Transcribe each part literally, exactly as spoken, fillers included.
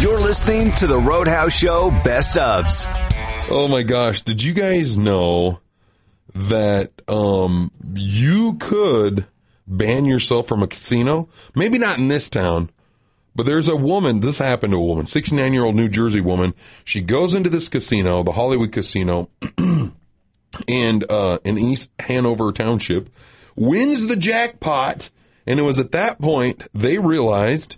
You're listening to the Roadhouse Show Best Ofs. Oh my gosh, did you guys know that um, you could ban yourself from a casino? Maybe not in this town, but there's a woman, this happened to a woman, sixty-nine-year-old New Jersey woman. She goes into this casino, the Hollywood Casino, and uh, in East Hanover Township, wins the jackpot, and it was at that point they realized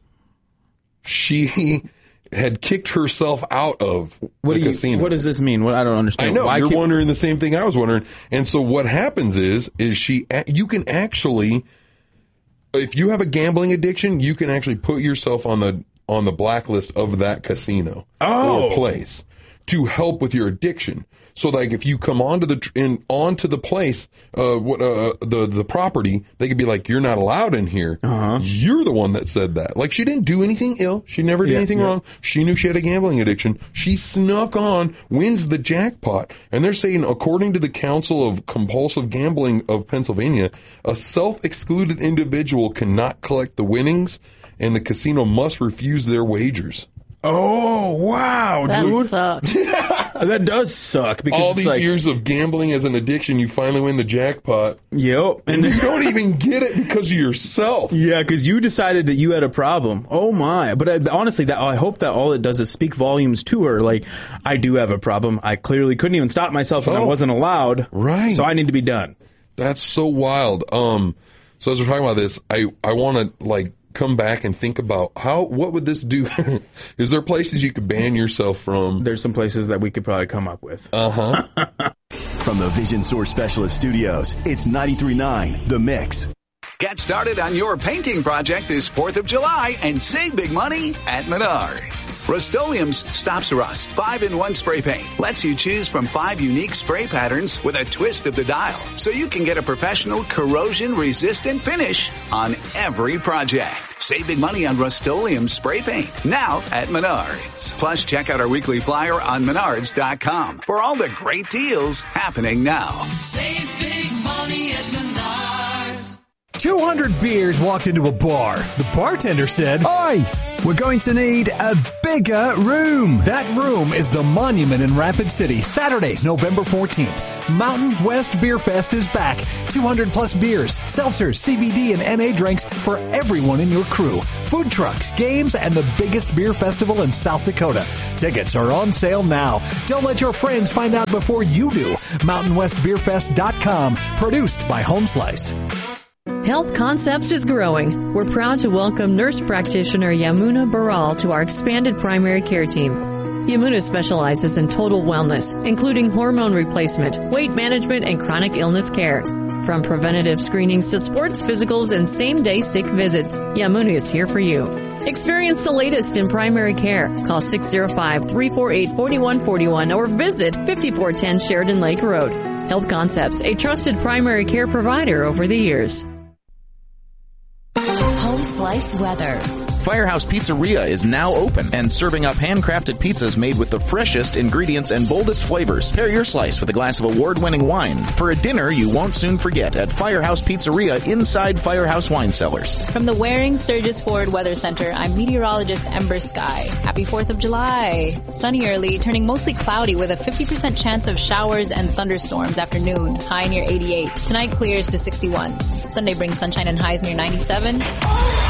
she had kicked herself out of what the do you, casino. What does this mean? What I don't understand. I know Why you're keep... wondering the same thing I was wondering. And so what happens is, is she? You can actually, if you have a gambling addiction, you can actually put yourself on the on the blacklist of that casino oh. or place to help with your addiction. So, like, if you come onto the in onto the place, uh, what uh, the the property, they could be like, "You're not allowed in here." Uh-huh. You're the one that said that. Like, she didn't do anything ill. She never did yeah, anything yeah. wrong. She knew she had a gambling addiction. She snuck on, wins the jackpot, and they're saying, according to the Council of Compulsive Gambling of Pennsylvania, a self-excluded individual cannot collect the winnings, and the casino must refuse their wagers. Oh, wow, that dude. Sucks. That does suck. Because all it's these like, years of gambling as an addiction, you finally win the jackpot. Yep. And you don't even get it because of yourself. Yeah, because you decided that you had a problem. Oh, my. But I, honestly, that I hope that all it does is speak volumes to her. Like, I do have a problem. I clearly couldn't even stop myself so, and I wasn't allowed. Right. So I need to be done. That's so wild. Um. So as we're talking about this, I, I want to, like, come back and think about how, what would this do? Is there places you could ban yourself from? There's some places that we could probably come up with. Uh-huh. From the Vision Source Specialist Studios, it's ninety-three point nine The Mix. Get started on your painting project this fourth of July and save big money at Menards. Rust-Oleum's Stops Rust five in one spray paint lets you choose from five unique spray patterns with a twist of the dial, so you can get a professional corrosion-resistant finish on every project. Save big money on Rust-Oleum spray paint now at Menards. Plus, check out our weekly flyer on menards dot com for all the great deals happening now. Save big money at Menards. two hundred beers walked into a bar. The bartender said, "Oi, we're going to need a bigger room." That room is the Monument in Rapid City, Saturday, November fourteenth. Mountain West Beer Fest is back. two hundred plus beers, seltzers, C B D, and N A drinks for everyone in your crew. Food trucks, games, and the biggest beer festival in South Dakota. Tickets are on sale now. Don't let your friends find out before you do. mountain west beer fest dot com. Produced by Home Slice. Health Concepts is growing. We're proud to welcome nurse practitioner Yamuna Baral to our expanded primary care team. Yamuna specializes in total wellness, including hormone replacement, weight management, and chronic illness care. From preventative screenings to sports physicals and same-day sick visits, Yamuna is here for you. Experience the latest in primary care. Call six oh five, three four eight, four one four one or visit fifty-four ten Sheridan Lake Road. Health Concepts, a trusted primary care provider over the years. Home Slice weather. Firehouse Pizzeria is now open and serving up handcrafted pizzas made with the freshest ingredients and boldest flavors. Pair your slice with a glass of award-winning wine for a dinner you won't soon forget at Firehouse Pizzeria inside Firehouse Wine Cellars. From the Waring Sturgis Ford Weather Center, I'm meteorologist Ember Sky. Happy fourth of July. Sunny early, turning mostly cloudy with a fifty percent chance of showers and thunderstorms after noon. High near eighty-eight. Tonight clears to sixty-one. Sunday brings sunshine and highs near ninety-seven.